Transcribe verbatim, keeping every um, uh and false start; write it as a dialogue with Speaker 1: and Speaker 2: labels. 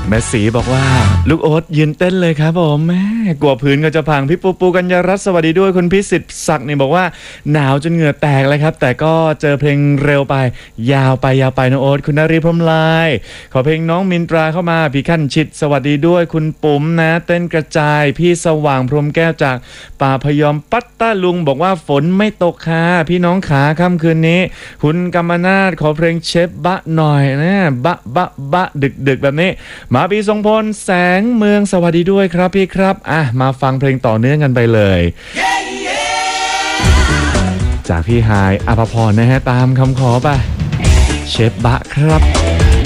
Speaker 1: แม่สีบอกว่าลูกโอ๊ตยืนเต้นเลยครับผมแม่กลัวพื้นก็จะพังพี่ปูปูกัญญารัตน์สวัสดีด้วยคุณพิสิทธิ์ศักดิ์นี่บอกว่าหนาวจนเหงื่อแตกเลยครับแต่ก็เจอเพลงเร็วไปยาวไปยาวไปนะโอ๊ตคุณนารีพรหมลายขอเพลงน้องมินตราเข้ามาพี่ขั้นชิดสวัสดีด้วยคุณปุ๋มนะเต้นกระจายพี่สว่างพรหมแก้วจากป่าพยอมปัตตาลุงบอกว่าฝนไม่ตกค่ะพี่น้องขาค่ำคืนนี้คุณกำมนาถขอเพลงเชฟบะหน่อยนะบะบะบะดึกดึกแบบนี้มาปีทรงพลแสงเมืองสวัสดีด้วยครับพี่ครับอ่ะมาฟังเพลงต่อเนื่องกันไปเลย yeah, yeah. จากพี่หายอภพรนะฮะตามคำขอไปเชฟบะครับ